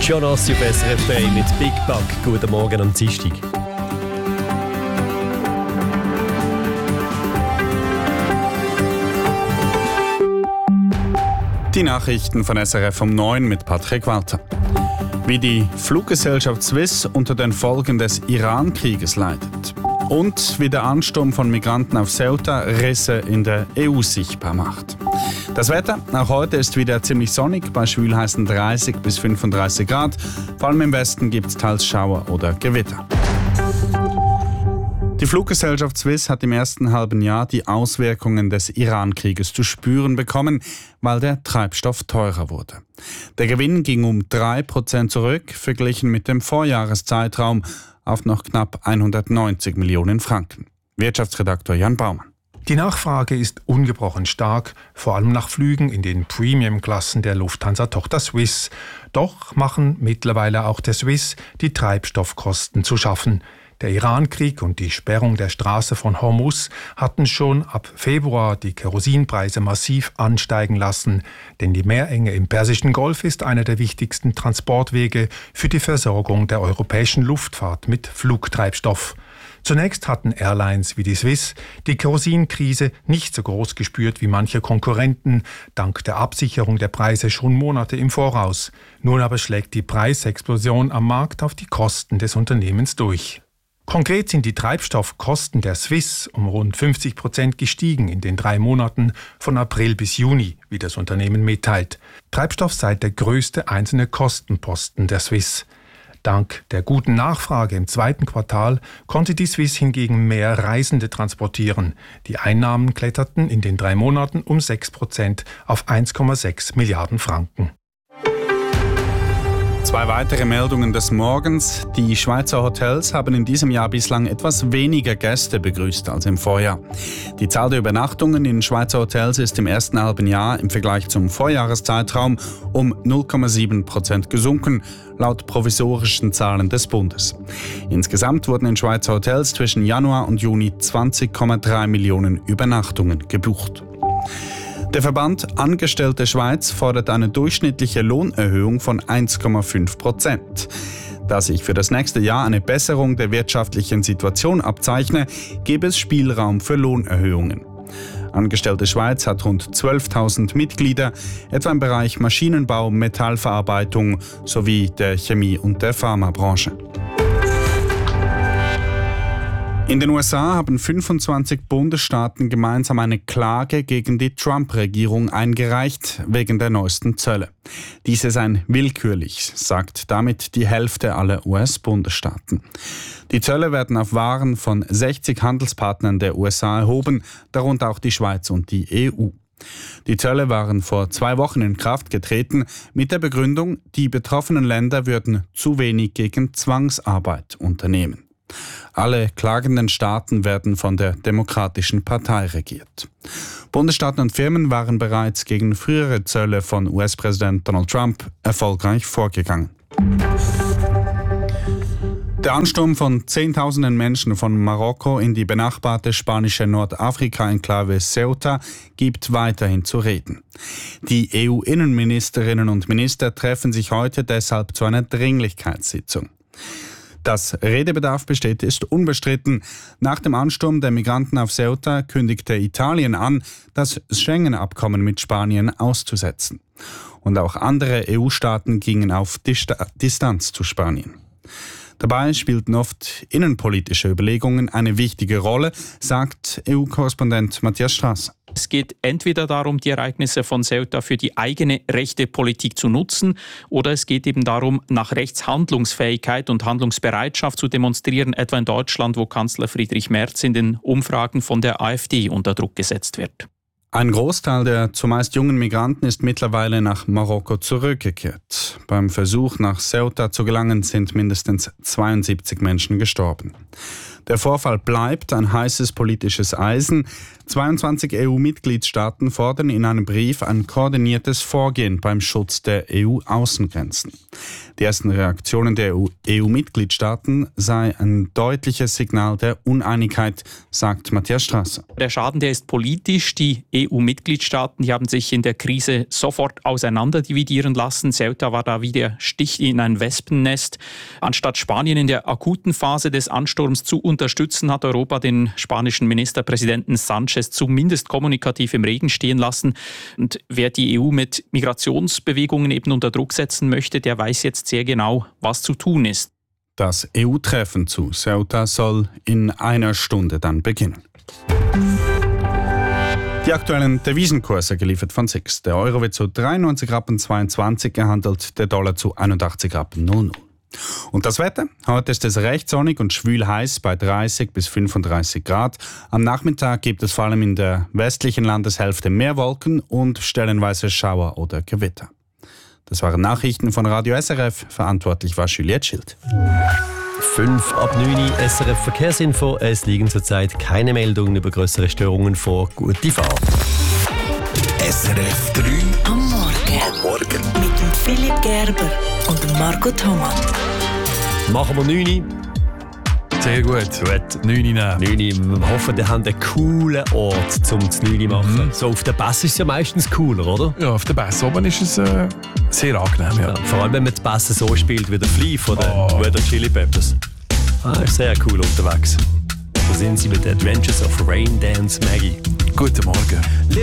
Jonas auf SRF 3 mit Big Bug. Guten Morgen am Dienstag. Die Nachrichten von SRF um 9 mit Patrick Walter. Wie die Fluggesellschaft Swiss unter den Folgen des Iran-Krieges leidet. Und wie der Ansturm von Migranten auf Ceuta Risse in der EU sichtbar macht. Das Wetter, auch heute ist wieder ziemlich sonnig, bei schwülheißen 30 bis 35 Grad. Vor allem im Westen gibt es teils Schauer oder Gewitter. Die Fluggesellschaft Swiss hat im ersten halben Jahr die Auswirkungen des Iran-Krieges zu spüren bekommen, weil der Treibstoff teurer wurde. Der Gewinn ging um 3% zurück, verglichen mit dem Vorjahreszeitraum auf noch knapp 190 Millionen Franken. Wirtschaftsredaktor Jan Baumann. Die Nachfrage ist ungebrochen stark, vor allem nach Flügen in den Premium-Klassen der Lufthansa-Tochter Swiss. Doch machen mittlerweile auch der Swiss die Treibstoffkosten zu schaffen. Der Iran-Krieg und die Sperrung der Straße von Hormuz hatten schon ab Februar die Kerosinpreise massiv ansteigen lassen. Denn die Meerenge im Persischen Golf ist einer der wichtigsten Transportwege für die Versorgung der europäischen Luftfahrt mit Flugtreibstoff. Zunächst hatten Airlines wie die Swiss die Kerosinkrise nicht so groß gespürt wie manche Konkurrenten, dank der Absicherung der Preise schon Monate im Voraus. Nun aber schlägt die Preisexplosion am Markt auf die Kosten des Unternehmens durch. Konkret sind die Treibstoffkosten der Swiss um rund 50% gestiegen in den 3 Monaten von April bis Juni, wie das Unternehmen mitteilt. Treibstoff sei der größte einzelne Kostenposten der Swiss. Dank der guten Nachfrage im zweiten Quartal konnte die Swiss hingegen mehr Reisende transportieren. Die Einnahmen kletterten in den 3 Monaten um 6% auf 1,6 Milliarden Franken. 2 weitere Meldungen des Morgens. Die Schweizer Hotels haben in diesem Jahr bislang etwas weniger Gäste begrüßt als im Vorjahr. Die Zahl der Übernachtungen in Schweizer Hotels ist im ersten halben Jahr im Vergleich zum Vorjahreszeitraum um 0,7% gesunken, laut provisorischen Zahlen des Bundes. Insgesamt wurden in Schweizer Hotels zwischen Januar und Juni 20,3 Millionen Übernachtungen gebucht. Der Verband Angestellte Schweiz fordert eine durchschnittliche Lohnerhöhung von 1,5%. Da sich für das nächste Jahr eine Besserung der wirtschaftlichen Situation abzeichne, gebe es Spielraum für Lohnerhöhungen. Angestellte Schweiz hat rund 12.000 Mitglieder, etwa im Bereich Maschinenbau, Metallverarbeitung sowie der Chemie- und der Pharmabranche. In den USA haben 25 Bundesstaaten gemeinsam eine Klage gegen die Trump-Regierung eingereicht, wegen der neuesten Zölle. Diese seien willkürlich, sagt damit die Hälfte aller US-Bundesstaaten. Die Zölle werden auf Waren von 60 Handelspartnern der USA erhoben, darunter auch die Schweiz und die EU. Die Zölle waren vor 2 Wochen in Kraft getreten, mit der Begründung, die betroffenen Länder würden zu wenig gegen Zwangsarbeit unternehmen. Alle klagenden Staaten werden von der Demokratischen Partei regiert. Bundesstaaten und Firmen waren bereits gegen frühere Zölle von US-Präsident Donald Trump erfolgreich vorgegangen. Der Ansturm von Zehntausenden Menschen von Marokko in die benachbarte spanische Nordafrika-Enklave Ceuta gibt weiterhin zu reden. Die EU-Innenministerinnen und Minister treffen sich heute deshalb zu einer Dringlichkeitssitzung. Dass Redebedarf besteht, ist unbestritten. Nach dem Ansturm der Migranten auf Ceuta kündigte Italien an, das Schengen-Abkommen mit Spanien auszusetzen. Und auch andere EU-Staaten gingen auf Distanz zu Spanien. Dabei spielten oft innenpolitische Überlegungen eine wichtige Rolle, sagt EU-Korrespondent Matthias Strasser. Es geht entweder darum, die Ereignisse von Ceuta für die eigene rechte Politik zu nutzen, oder es geht eben darum, nach rechts Handlungsfähigkeit und Handlungsbereitschaft zu demonstrieren, etwa in Deutschland, wo Kanzler Friedrich Merz in den Umfragen von der AfD unter Druck gesetzt wird. Ein Großteil der zumeist jungen Migranten ist mittlerweile nach Marokko zurückgekehrt. Beim Versuch, nach Ceuta zu gelangen, sind mindestens 72 Menschen gestorben. Der Vorfall bleibt ein heißes politisches Eisen. 22 EU-Mitgliedstaaten fordern in einem Brief ein koordiniertes Vorgehen beim Schutz der EU-Außengrenzen. Die ersten Reaktionen der EU-Mitgliedstaaten sei ein deutliches Signal der Uneinigkeit, sagt Matthias Strasser. Der Schaden, der ist politisch. Die EU-Mitgliedstaaten, die haben sich in der Krise sofort auseinanderdividieren lassen. Ceuta war da wie der Stich in ein Wespennest. Anstatt Spanien in der akuten Phase des Ansturms zu unterstützen, hat Europa den spanischen Ministerpräsidenten Sánchez zumindest kommunikativ im Regen stehen lassen. Und wer die EU mit Migrationsbewegungen eben unter Druck setzen möchte, der weiß jetzt sehr genau, was zu tun ist. Das EU-Treffen zu Ceuta soll in einer Stunde dann beginnen. Die aktuellen Devisenkurse geliefert von SIX. Der Euro wird zu 93,22 Rappen gehandelt, der Dollar zu 81,00 Rappen. Und das Wetter? Heute ist es recht sonnig und schwül heiß bei 30 bis 35 Grad. Am Nachmittag gibt es vor allem in der westlichen Landeshälfte mehr Wolken und stellenweise Schauer oder Gewitter. Das waren Nachrichten von Radio SRF. Verantwortlich war Juliette Schild. 5 ab 9 SRF Verkehrsinfo. Es liegen zurzeit keine Meldungen über größere Störungen vor. Gute Fahrt. SRF 3 am Morgen. Mit dem Philipp Gerber und dem Marco Thomas. Machen wir 9. Sehr gut. 9 nehmen. 9. Wir hoffen, ihr habt einen coolen Ort zum 9 machen. So auf der Bass ist es ja meistens cooler, oder? Ja, auf der Bass oben ist es sehr angenehm. Ja. Ja, vor allem, wenn man die Bass so spielt wie der Flea von den Red Hot Chili Peppers. Ist sehr cool unterwegs. Da sind sie mit den Adventures of Rain Dance Maggie. Guten Morgen.